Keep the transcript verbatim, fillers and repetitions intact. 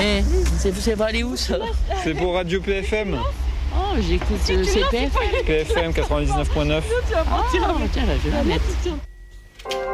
Eh, c'est c'est pour aller où ça? C'est pour Radio P F M. Oh, j'écoute euh, C P F. P F M quatre-vingt-dix-neuf point neuf. Ah, tiens, je vais la mettre.